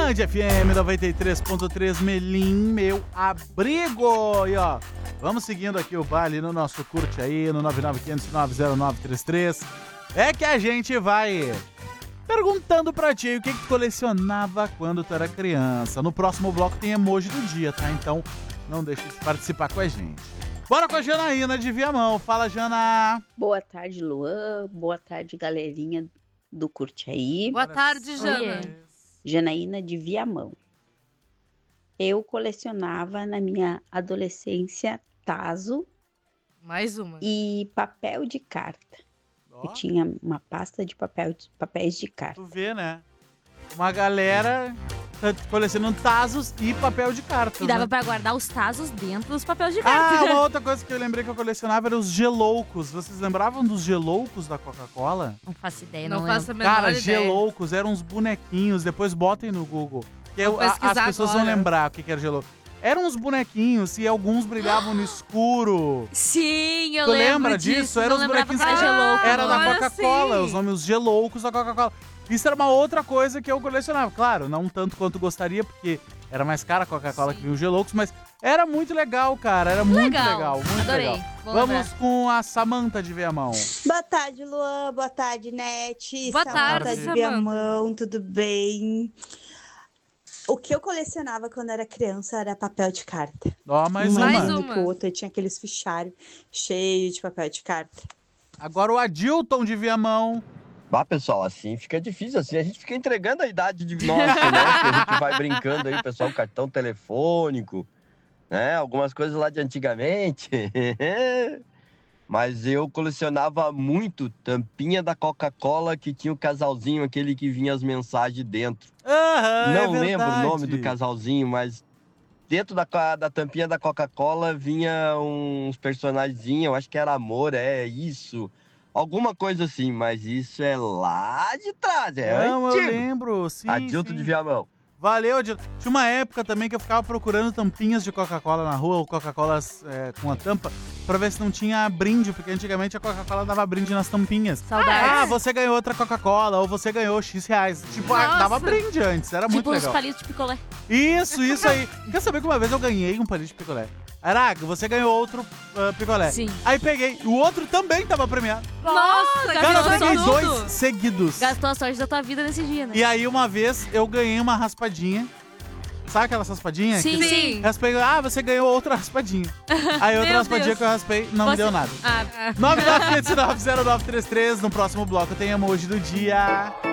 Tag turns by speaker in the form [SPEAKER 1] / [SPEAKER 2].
[SPEAKER 1] Band FM 93.3, Melim, meu abrigo. E ó, vamos seguindo aqui o baile no nosso curte aí, no 995090933. É que a gente vai perguntando pra ti o que tu colecionava quando tu era criança. No próximo bloco tem emoji do dia, tá? Então não deixe de participar com a gente. Bora com a Janaína de Viamão. Fala, Jana.
[SPEAKER 2] Boa tarde, Luan. Boa tarde, galerinha do Curte Aí.
[SPEAKER 3] Boa tarde, Jana.
[SPEAKER 2] Janaína de Viamão. Eu colecionava na minha adolescência tazo
[SPEAKER 3] Mais uma.
[SPEAKER 2] e papel de carta. Eu tinha uma pasta de papéis de carta.
[SPEAKER 1] Tu vê, né? Uma galera colecionando tazos e papel de carta.
[SPEAKER 4] E dava pra guardar os tazos dentro dos papéis de carta.
[SPEAKER 1] Ah, uma outra coisa que eu lembrei que eu colecionava era os geloucos. Vocês lembravam dos geloucos da Coca-Cola?
[SPEAKER 4] Não faço ideia,
[SPEAKER 3] Não
[SPEAKER 4] não
[SPEAKER 3] faço a
[SPEAKER 4] lembro.
[SPEAKER 3] menor
[SPEAKER 1] Cara,
[SPEAKER 3] ideia.
[SPEAKER 1] geloucos eram uns bonequinhos. Depois botem no Google. Que
[SPEAKER 3] Vou
[SPEAKER 1] as
[SPEAKER 3] pesquisar
[SPEAKER 1] pessoas
[SPEAKER 3] agora.
[SPEAKER 1] vão lembrar o que era gelouco. Eram uns bonequinhos e alguns brilhavam no escuro.
[SPEAKER 4] Sim, eu
[SPEAKER 1] Tu
[SPEAKER 4] lembro
[SPEAKER 1] lembra
[SPEAKER 4] disso.
[SPEAKER 1] disso?
[SPEAKER 4] Não
[SPEAKER 1] Eram os
[SPEAKER 4] lembrava
[SPEAKER 1] bonequinhos
[SPEAKER 4] que era gelouco.
[SPEAKER 1] Era da
[SPEAKER 3] Agora
[SPEAKER 1] Coca-Cola,
[SPEAKER 3] sim.
[SPEAKER 1] os nomes, os geloucos da Coca-Cola. Isso era uma outra coisa que eu colecionava. Claro, não tanto quanto gostaria, porque era mais cara a Coca-Cola que vinha os geloucos, mas era muito legal, cara. Era muito legal, muito
[SPEAKER 4] Adorei.
[SPEAKER 1] legal.
[SPEAKER 4] Vou
[SPEAKER 1] Vamos
[SPEAKER 4] lembrar.
[SPEAKER 1] com a Samanta de Viamão.
[SPEAKER 5] Boa tarde, Luan. Boa tarde, Net.
[SPEAKER 3] Boa
[SPEAKER 5] Samanta
[SPEAKER 3] tarde,
[SPEAKER 5] de
[SPEAKER 3] Samanta.
[SPEAKER 5] Viamão, tudo bem? O que eu colecionava quando era criança era papel de carta.
[SPEAKER 1] Ó, mais
[SPEAKER 5] Um
[SPEAKER 1] uma.
[SPEAKER 3] Mais
[SPEAKER 5] ano
[SPEAKER 3] uma.
[SPEAKER 5] que o outro, eu tinha aqueles fichários cheios de papel de carta.
[SPEAKER 1] Agora o Adilton de Viamão.
[SPEAKER 6] Bah, pessoal, assim fica difícil, assim, a gente fica entregando a idade de nossa, né? Que a gente vai brincando aí, pessoal, cartão telefônico, né? Algumas coisas lá de antigamente. Mas eu colecionava muito tampinha da Coca-Cola que tinha o casalzinho, aquele que vinha as mensagens dentro.
[SPEAKER 1] Aham,
[SPEAKER 6] Não
[SPEAKER 1] é
[SPEAKER 6] lembro o nome do
[SPEAKER 1] verdade.
[SPEAKER 6] casalzinho, mas dentro da tampinha da Coca-Cola vinha uns personagens, eu acho que era amor, é isso. Alguma coisa assim, mas isso é lá de trás, é
[SPEAKER 1] Não, eu
[SPEAKER 6] antigo.
[SPEAKER 1] lembro, sim,
[SPEAKER 6] Adilto
[SPEAKER 1] sim.
[SPEAKER 6] de Viamão.
[SPEAKER 1] Valeu, Adilton. Tinha uma época também que eu ficava procurando tampinhas de Coca-Cola na rua, ou Coca-Colas com a tampa, pra ver se não tinha brinde, porque antigamente a Coca-Cola dava brinde nas tampinhas.
[SPEAKER 4] Saudades.
[SPEAKER 1] Ah, você ganhou outra Coca-Cola, ou você ganhou X reais. Tipo,
[SPEAKER 3] Nossa.
[SPEAKER 1] dava brinde antes, era muito
[SPEAKER 4] Tipo os
[SPEAKER 1] legal.
[SPEAKER 4] palitos de picolé.
[SPEAKER 1] Isso aí. Quer saber que uma vez eu ganhei um palito de picolé? Araga, você ganhou outro picolé.
[SPEAKER 4] Sim.
[SPEAKER 1] Aí peguei, o outro também tava premiado.
[SPEAKER 3] Nossa,
[SPEAKER 1] Cara, eu
[SPEAKER 4] gastou
[SPEAKER 1] peguei
[SPEAKER 4] tudo.
[SPEAKER 1] dois seguidos.
[SPEAKER 4] Gastou a sorte da tua vida nesse dia, né?
[SPEAKER 1] E aí uma vez eu ganhei uma raspadinha. Sabe aquelas raspadinhas?
[SPEAKER 4] Sim,
[SPEAKER 1] Que-
[SPEAKER 4] sim.
[SPEAKER 1] Raspei, você ganhou outra raspadinha. Aí outra
[SPEAKER 3] Meu
[SPEAKER 1] raspadinha
[SPEAKER 3] Deus.
[SPEAKER 1] que eu raspei não me
[SPEAKER 4] Você-
[SPEAKER 1] deu nada.
[SPEAKER 4] Ah,
[SPEAKER 1] 995090933, no próximo bloco tem emoji do dia.